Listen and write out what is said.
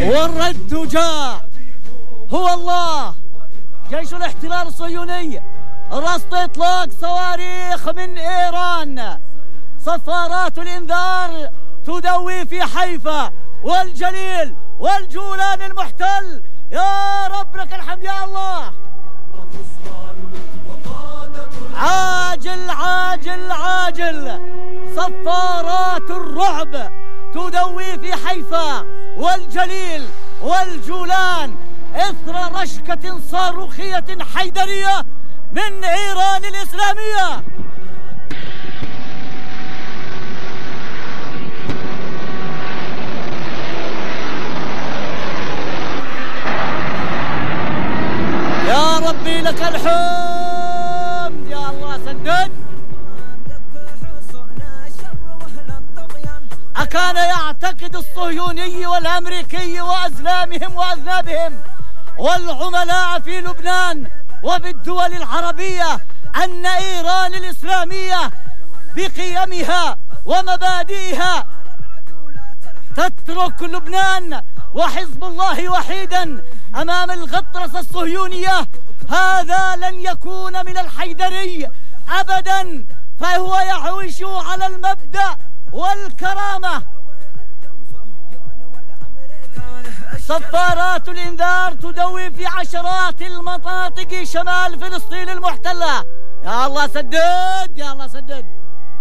والرد جاء. هو الله. جيش الاحتلال الصهيوني رصد إطلاق صواريخ من إيران. صفارات الإنذار تدوي في حيفا والجليل والجولان المحتل. يا رب لك الحمد يا الله. عاجل عاجل عاجل. صفارات الرعب تدوي في حيفا والجليل والجولان إثر رشكة صاروخية حيدرية من إيران الإسلامية. يا ربي لك الحمد يا الله. سدد. أكان يعتقد الصهيوني والأمريكي وأزلامهم وأذنابهم والعملاء في لبنان وفي الدول العربية أن إيران الإسلامية بقيمها ومبادئها تترك لبنان وحزب الله وحيدا أمام الغطرسة الصهيونية. هذا لن يكون من الحيدري أبدا، فهو يعيش على المبدأ والكرامة. صفارات الإنذار تدوي في عشرات المناطق شمال فلسطين المحتلة. يا الله سدد يا الله سدد.